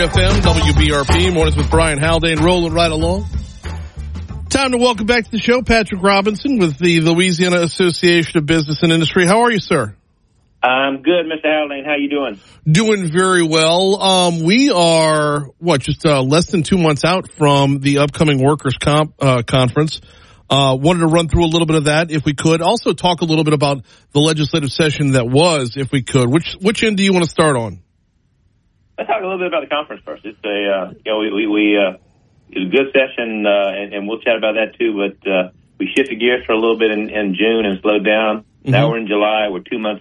FM, WBRP, mornings with Brian Haldane, rolling right along. Time to welcome back to the show, Patrick Robinson with the Louisiana Association of Business and Industry. How are you, sir? I'm good, Mr. Haldane. How you doing? Doing very well. We are, just less than 2 months out from the upcoming workers' conference. Wanted to run through a little bit of that, if we could. Also talk a little bit about the legislative session that was, if we could. Which end do you want to start on? Let's talk a little bit about the conference first. It's a, it was a good session, and we'll chat about that too. But we shifted gears for a little bit in June and slowed down. Mm-hmm. Now we're in July. We're 2 months